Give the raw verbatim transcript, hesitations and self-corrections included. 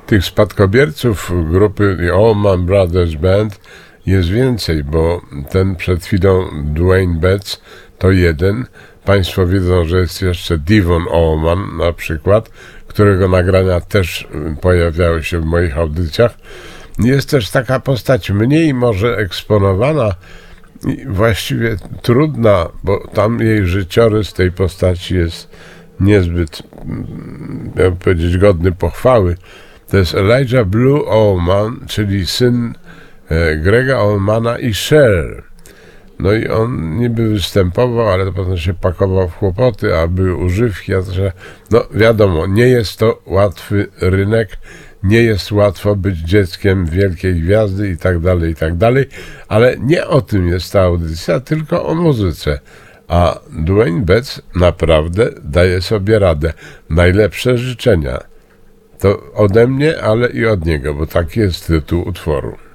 Tych spadkobierców grupy The Allman Brothers Band jest więcej, bo ten przed chwilą Dwayne Betts to jeden. Państwo wiedzą, że jest jeszcze Devon Allman na przykład, którego nagrania też pojawiały się w moich audycjach. Jest też taka postać mniej może eksponowana i właściwie trudna, bo tam jej życiorys tej postaci jest niezbyt, miałbym powiedzieć, godny pochwały. To jest Elijah Blue Allman, czyli syn Grega Allmana i Cher. No i on niby występował, ale potem się pakował w kłopoty, a były używki, a to, że, no wiadomo, nie jest to łatwy rynek, nie jest łatwo być dzieckiem wielkiej gwiazdy i tak dalej, i tak dalej, ale nie o tym jest ta audycja, tylko o muzyce. A Dwayne Betts naprawdę daje sobie radę. Najlepsze życzenia. To ode mnie, ale i od niego, bo taki jest tytuł utworu.